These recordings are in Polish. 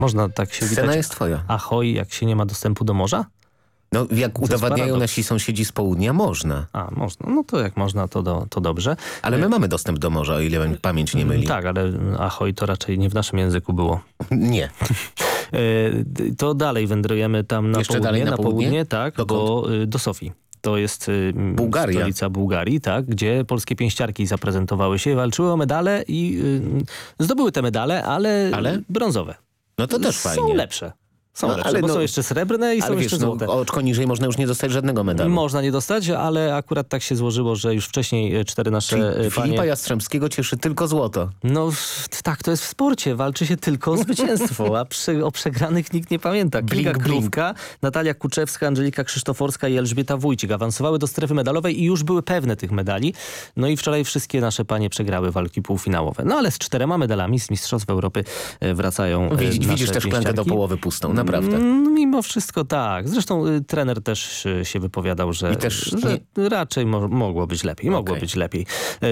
Można tak się Scena witać. jest twoja. Ahoj, jak się nie ma dostępu do morza? No, jak jest udowadniają paradoks. nasi sąsiedzi z południa, można. A, można. No to jak można, to dobrze. Ale my mamy dostęp do morza, o ile pamięć nie myli. Tak, ale ahoj to raczej nie w naszym języku było. Nie. To dalej wędrujemy tam na Jeszcze południe. dalej na południe? Tak, Dokąd? do Sofii. To jest Bułgaria. stolica Bułgarii, tak, gdzie polskie pięściarki zaprezentowały się, walczyły o medale i zdobyły te medale, ale brązowe. No to też Są fajnie. lepsze. Są No, lepsze, ale bo no- są jeszcze srebrne i są Ale jeszcze wiesz, złote. oczko niżej można już nie dostać żadnego medalu. Można nie dostać, ale akurat tak się złożyło, że już wcześniej 4 nasze Czyli panie... Filipa Jastrzębskiego cieszy tylko złoto. No tak, to jest w sporcie. Walczy się tylko o zwycięstwo, a o przegranych nikt nie pamięta. Kinga Krówka, Natalia Kuczewska, Angelika Krzysztoforska i Elżbieta Wójcik awansowały do strefy medalowej i już były pewne tych medali. No i wczoraj wszystkie nasze panie przegrały walki półfinałowe. No ale z 4 medalami z Mistrzostw Europy wracają Widzisz nasze też szklankę do pięściarki. połowy pustą, naprawdę. Mimo wszystko tak. Zresztą trener też się wypowiadał, że raczej mogło być lepiej. Mogło być lepiej.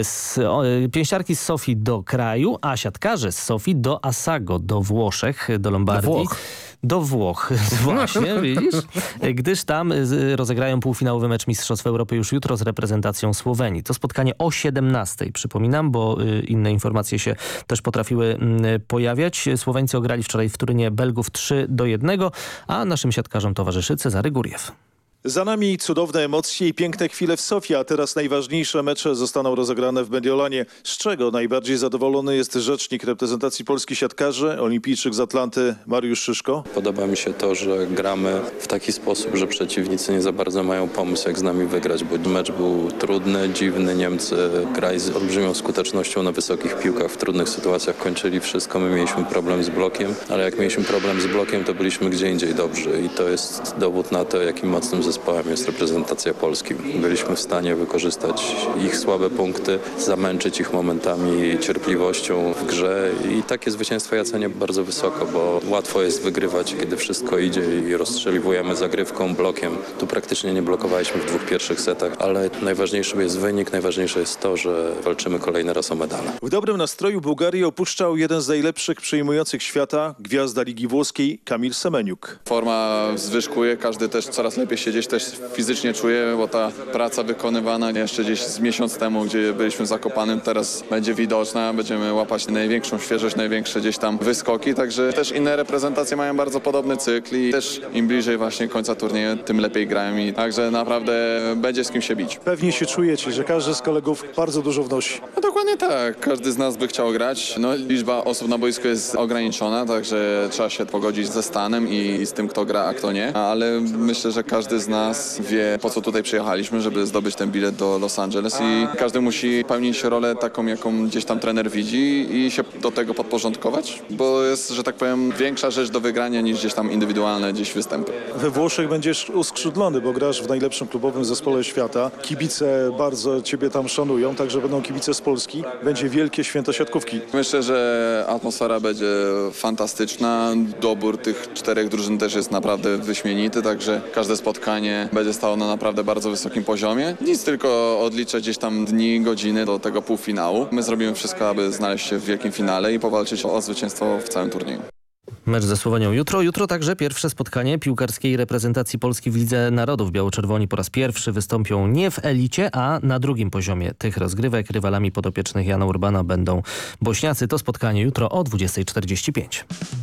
Pięściarki z Sofii do kraju, a siatkarze z Sofii do Assago, do Włoszech, do Lombardii. Do Włoch, właśnie, widzisz? Gdyż tam rozegrają półfinałowy mecz Mistrzostw Europy już jutro z reprezentacją Słowenii. To spotkanie o 17:00, przypominam, bo inne informacje się też potrafiły pojawiać. Słoweńcy ograli wczoraj w Turynie Belgów 3-1, a naszym siatkarzom towarzyszy Cezary Górjew. Za nami cudowne emocje i piękne chwile w Sofii, a teraz najważniejsze mecze zostaną rozegrane w Mediolanie. Z czego najbardziej zadowolony jest rzecznik reprezentacji Polski siatkarzy, olimpijczyk z Atlanty Mariusz Szyszko? Podoba mi się to, że gramy w taki sposób, że przeciwnicy nie za bardzo mają pomysł, jak z nami wygrać, bo mecz był trudny, dziwny. Niemcy grali z olbrzymią skutecznością na wysokich piłkach, w trudnych sytuacjach kończyli wszystko. My mieliśmy problem z blokiem, ale jak mieliśmy problem z blokiem, to byliśmy gdzie indziej dobrzy i to jest dowód na to, jakim mocnym zespołem jest reprezentacja Polski. Byliśmy w stanie wykorzystać ich słabe punkty, zamęczyć ich momentami cierpliwością w grze i takie zwycięstwo ja cenię bardzo wysoko, bo łatwo jest wygrywać, kiedy wszystko idzie i rozstrzeliwujemy zagrywką, blokiem. Tu praktycznie nie blokowaliśmy w 2 pierwszych setach, ale najważniejszy jest wynik, najważniejsze jest to, że walczymy kolejny raz o medale. W dobrym nastroju Bułgarię opuszczał jeden z najlepszych przyjmujących świata, gwiazda Ligi Włoskiej Kamil Semeniuk. Forma zwyżkuje, każdy też coraz lepiej się gdzieś też fizycznie czuje, bo ta praca wykonywana jeszcze gdzieś z miesiąc temu, gdzie byliśmy w Zakopanem, teraz będzie widoczna, będziemy łapać największą świeżość, największe gdzieś tam wyskoki, także też inne reprezentacje mają bardzo podobny cykl i też im bliżej właśnie końca turnieju, tym lepiej grają i także naprawdę będzie z kim się bić. Pewnie się czujecie, że każdy z kolegów bardzo dużo wnosi. No dokładnie tak, każdy z nas by chciał grać, no liczba osób na boisku jest ograniczona, także trzeba się pogodzić ze stanem i z tym, kto gra, a kto nie, ale myślę, że każdy z nas wie, po co tutaj przyjechaliśmy, żeby zdobyć ten bilet do Los Angeles i każdy musi pełnić rolę taką, jaką gdzieś tam trener widzi i się do tego podporządkować, bo jest, że tak powiem, większa rzecz do wygrania niż gdzieś tam indywidualne gdzieś występy. We Włoszech będziesz uskrzydlony, bo grasz w najlepszym klubowym zespole świata. Kibice bardzo ciebie tam szanują, także będą kibice z Polski. Będzie wielkie święto siatkówki. Myślę, że atmosfera będzie fantastyczna. Dobór tych 4 drużyn też jest naprawdę wyśmienity, także każde spotkanie będzie stało na naprawdę bardzo wysokim poziomie. Nic, tylko odliczę gdzieś tam dni, godziny do tego półfinału. My zrobimy wszystko, aby znaleźć się w wielkim finale i powalczyć o zwycięstwo w całym turnieju. Mecz ze Słowenią jutro. Jutro także pierwsze spotkanie piłkarskiej reprezentacji Polski w Lidze Narodów. Biało-czerwoni po raz pierwszy wystąpią nie w elicie, a na drugim poziomie tych rozgrywek. Rywalami podopiecznych Jana Urbana będą Bośniacy. To spotkanie jutro o 20:45.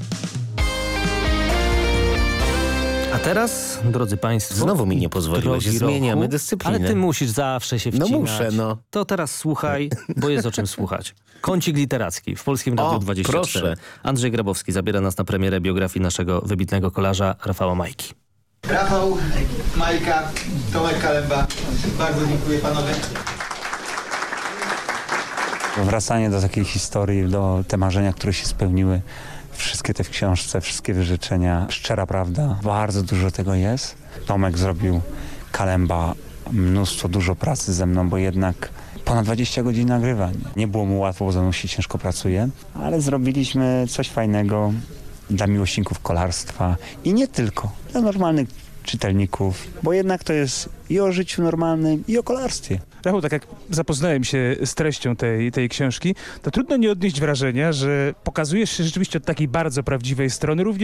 A teraz, drodzy Państwo... Znowu mi nie pozwoliłeś, zmieniamy dyscyplinę. Ale ty musisz zawsze się wcinać. No muszę, no. To teraz słuchaj, bo jest o czym słuchać. Kącik literacki w Polskim Radiu 24. Proszę. Andrzej Grabowski zabiera nas na premierę biografii naszego wybitnego kolarza Rafała Majki. Rafał, Majka, Tomek Kalemba. Bardzo dziękuję panowie. Wracanie do takiej historii, do te marzenia, które się spełniły. Wszystkie te w książce, wszystkie wyrzeczenia, szczera prawda, bardzo dużo tego jest. Tomek zrobił, Kalemba, dużo pracy ze mną, bo jednak ponad 20 godzin nagrywań. Nie było mu łatwo, bo za mną się ciężko pracuje, ale zrobiliśmy coś fajnego dla miłośników kolarstwa i nie tylko, dla normalnych czytelników, bo jednak to jest i o życiu normalnym, i o kolarstwie. Rafał, tak jak zapoznałem się z treścią tej książki, to trudno nie odnieść wrażenia, że pokazujesz się rzeczywiście od takiej bardzo prawdziwej strony, również